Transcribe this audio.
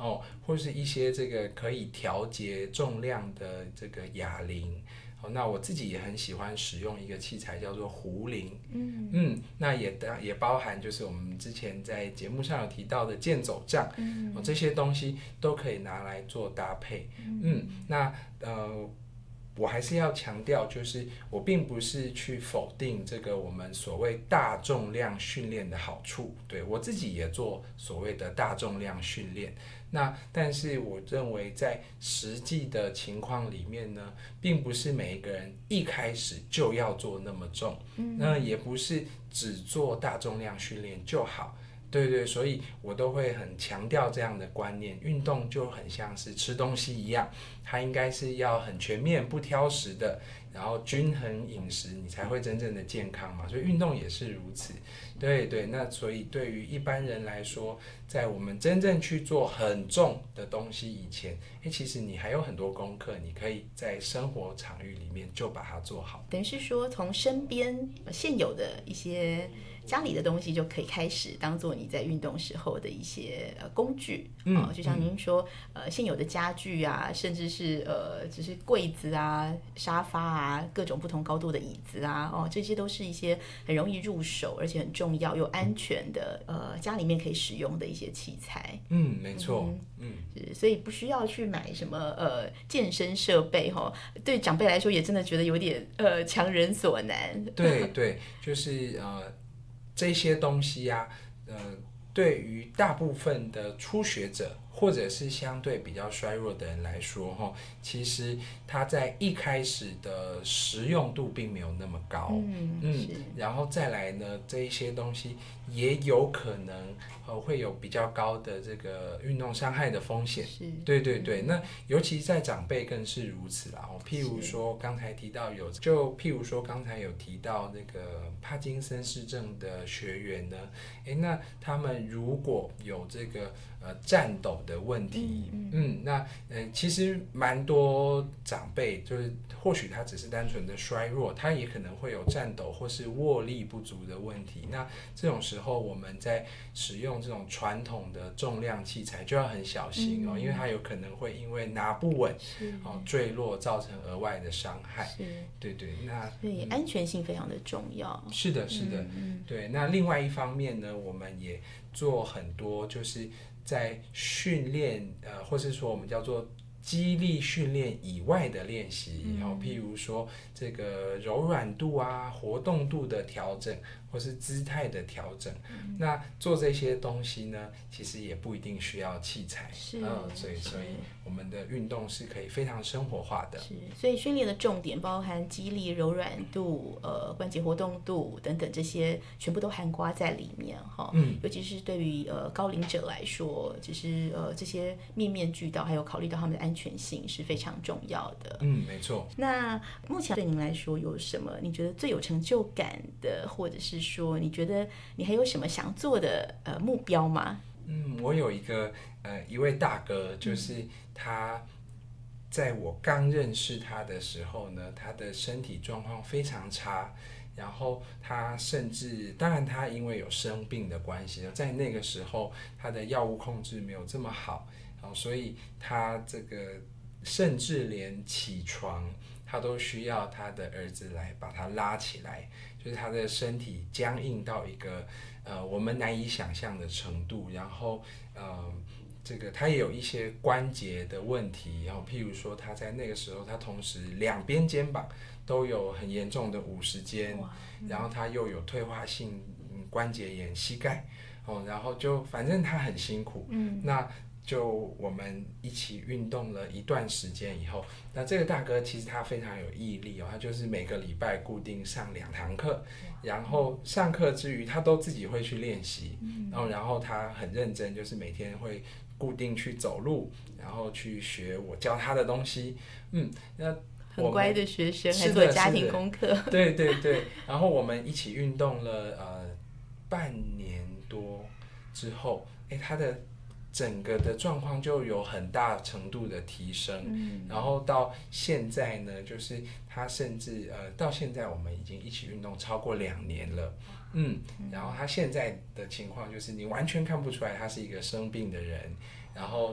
或是一些这个可以调节重量的这个哑铃。那我自己也很喜欢使用一个器材叫做壶铃，那也包含就是我们之前在节目上有提到的健走杖，这些东西都可以拿来做搭配，那我还是要强调，就是我并不是去否定这个我们所谓大重量训练的好处，对，我自己也做所谓的大重量训练。但是我认为在实际的情况里面呢，并不是每一个人一开始就要做那么重，那也不是只做大重量训练就好。对，所以我都会很强调这样的观念，运动就很像是吃东西一样，它应该是要很全面不挑食的，然后均衡饮食，你才会真正的健康嘛，所以运动也是如此。对，那所以对于一般人来说，在我们真正去做很重的东西以前，其实你还有很多功课，你可以在生活场域里面就把它做好。 等于是说，从身边现有的一些家里的东西就可以开始当做你在运动时候的一些工具，就像您说，现有的家具啊，甚至是只是柜子啊、沙发啊，各种不同高度的椅子啊，这些都是一些很容易入手而且很重要又安全的家里面可以使用的一些器材。 没错， 所以不需要去买什么健身设备对长辈来说也真的觉得有点强人所难。 对，就是这些东西啊，对于大部分的初学者或者是相对比较衰弱的人来说，其实它在一开始的实用度并没有那么高，然后再来呢，这一些东西也有可能会有比较高的这个运动伤害的风险，对，那尤其在长辈更是如此啦。譬如说刚才提到刚才有提到那个帕金森氏症的学员呢，那他们如果有这个颤抖的问题，其实蛮多长辈就是或许他只是单纯的衰弱，他也可能会有颤抖或是握力不足的问题。那这种时候我们在使用这种传统的重量器材就要很小心因为它有可能会因为拿不稳坠落造成额外的伤害。对， 对，安全性非常的重要。 是的，对。那另外一方面呢，我们也做很多就是在训练或是说我们叫做肌力训练以外的练习，譬如说这个柔软度啊、活动度的调整，或是姿态的调整。那做这些东西呢，其实也不一定需要器材，所以我们的运动是可以非常生活化的。 所以训练的重点包含肌力、柔软度、关节活动度等等，这些全部都含括在里面尤其是对于高龄者来说，其实这些面面俱到，还有考虑到他们的安全性是非常重要的。 没错。 那目前对您来说有什么你觉得最有成就感的，或者是说你觉得你还有什么想做的目标吗？ 我有一位大哥，就是他在我刚认识他的时候呢，他的身体状况非常差，然后他甚至当然他因为有生病的关系，在那个时候他的药物控制没有这么好，所以他这个甚至连起床他都需要他的儿子来把他拉起来，就是他的身体僵硬到一个我们难以想象的程度，然后这个他也有一些关节的问题，然后譬如说他在那个时候他同时两边肩膀都有很严重的50肩，然后他又有退化性关节炎膝盖，然后就反正他很辛苦，那就我们一起运动了一段时间以后，那这个大哥其实他非常有毅力他就是每个礼拜固定上2堂课，然后上课之余他都自己会去练习，然后他很认真，就是每天会固定去走路，然后去学我教他的东西，那很乖的学生，还做家庭功课。 对，然后我们一起运动了半年多之后，他的整个的状况就有很大程度的提升，然后到现在呢，就是他甚至到现在我们已经一起运动超过2年了，然后他现在的情况就是你完全看不出来他是一个生病的人，然后